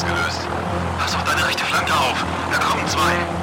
ausgelöst. Pass auf deine rechte Flanke auf. Da kommen zwei.